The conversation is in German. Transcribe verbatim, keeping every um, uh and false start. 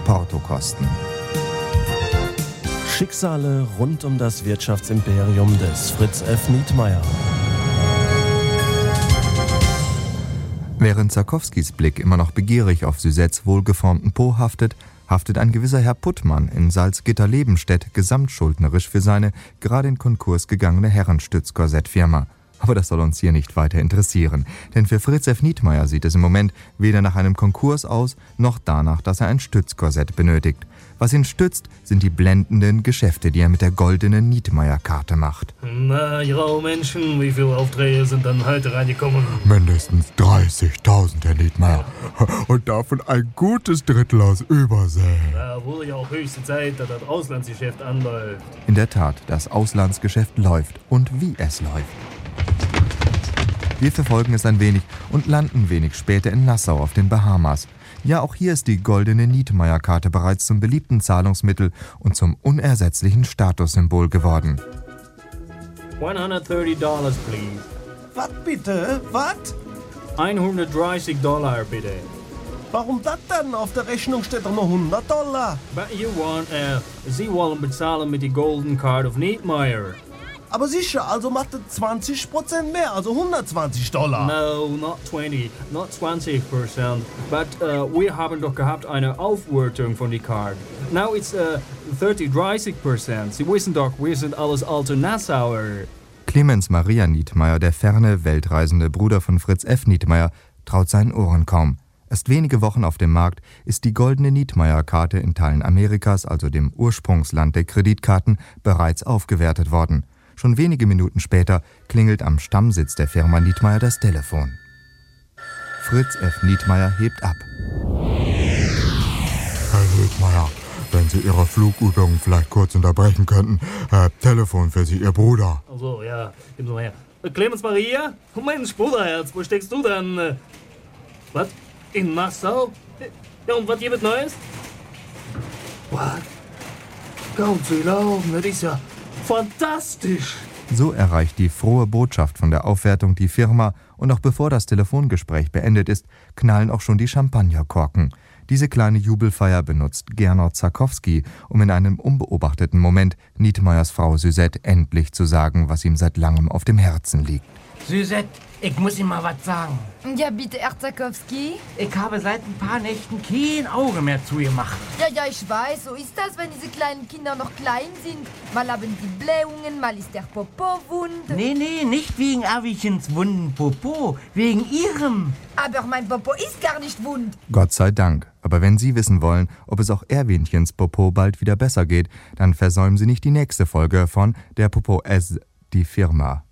Portokosten. Schicksale rund um das Wirtschaftsimperium des Fritz F. Nietmeyer. Während Sarkowskis Blick immer noch begierig auf Susettes wohlgeformten Po haftet, haftet ein gewisser Herr Puttmann in Salzgitter-Lebenstedt gesamtschuldnerisch für seine gerade in Konkurs gegangene Herrenstützkorsettfirma. Aber das soll uns hier nicht weiter interessieren, denn für Fritz F. Nietmeyer sieht es im Moment weder nach einem Konkurs aus, noch danach, dass er ein Stützkorsett benötigt. Was ihn stützt, sind die blendenden Geschäfte, die er mit der goldenen Nietmeyer-Karte macht. Na, grau Menschen, wie viele Aufträge sind dann heute reingekommen? Mindestens dreißigtausend, Herr Nietmeyer. Und davon ein gutes Drittel aus Übersee. Da wurde ja auch höchste Zeit, dass das Auslandsgeschäft anläuft. In der Tat, das Auslandsgeschäft läuft. Und wie es läuft. Wir verfolgen es ein wenig und landen wenig später in Nassau auf den Bahamas. Ja, auch hier ist die goldene Nietmeyer-Karte bereits zum beliebten Zahlungsmittel und zum unersetzlichen Statussymbol geworden. hundertdreißig Dollar, please. Was bitte? Was? hundertdreißig Dollar, bitte. Warum das denn? Auf der Rechnung steht doch nur hundert Dollar. But you want, uh, Sie wollen bezahlen mit der Golden Card of Nietmeyer. Aber sicher, also macht es zwanzig Prozent mehr, also hundertzwanzig Dollar. No, not twenty, not twenty percent. But uh, wir haben doch gehabt eine Aufwertung von der Card. Now it's uh, thirty, dreißig Prozent. Sie wissen doch, wir sind alles alte Nassauer. Clemens Maria Nietmeyer, der ferne, weltreisende Bruder von Fritz F. Nietmeyer, traut seinen Ohren kaum. Erst wenige Wochen auf dem Markt ist die goldene Nietmeyer-Karte in Teilen Amerikas, also dem Ursprungsland der Kreditkarten, bereits aufgewertet worden. Schon wenige Minuten später klingelt am Stammsitz der Firma Nietmeyer das Telefon. Fritz F. Nietmeyer hebt ab. Herr Nietmeyer, wenn Sie Ihre Flugübungen vielleicht kurz unterbrechen könnten. Äh, Telefon für Sie, Ihr Bruder. Also, ja, gib mal her. Äh, Clemens Maria? Mensch, Bruderherz, wo steckst du denn? Äh, was? In Nassau? Ja, und was gibt Neues? Was? Kaum zu glauben, das ist ja fantastisch! So erreicht die frohe Botschaft von der Aufwertung die Firma und noch bevor das Telefongespräch beendet ist, knallen auch schon die Champagnerkorken. Diese kleine Jubelfeier benutzt Gernot Sarkowski, um in einem unbeobachteten Moment Nietmeyers Frau Suzette endlich zu sagen, was ihm seit langem auf dem Herzen liegt. Suzette, ich muss Ihnen mal was sagen. Ja, bitte, Herr Sarkowski. Ich habe seit ein paar Nächten kein Auge mehr zu ihr gemacht. Ja, ja, ich weiß, so ist das, wenn diese kleinen Kinder noch klein sind. Mal haben die Blähungen, mal ist der Popo wund. Nee, nee, nicht wegen Avichens wunden Popo, wegen Ihrem. Aber mein Popo ist gar nicht wund. Gott sei Dank. Aber wenn Sie wissen wollen, ob es auch Erwinchens Popo bald wieder besser geht, dann versäumen Sie nicht die nächste Folge von Der Popo S, die Firma.